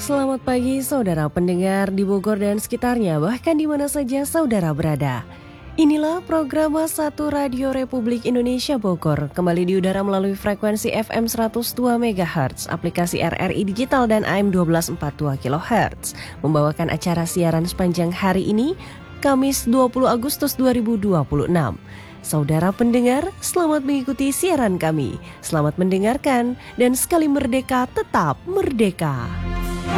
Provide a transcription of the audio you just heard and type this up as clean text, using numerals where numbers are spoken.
Selamat pagi saudara pendengar di Bogor dan sekitarnya, bahkan di mana saja saudara berada. Inilah program A1 Radio Republik Indonesia Bogor, kembali di udara melalui frekuensi FM 102 MHz, aplikasi RRI Digital dan AM 1242 kHz, membawakan acara siaran sepanjang hari ini, Kamis 20 Agustus 2026. Saudara pendengar, selamat mengikuti siaran kami. Selamat mendengarkan dan sekali merdeka tetap merdeka.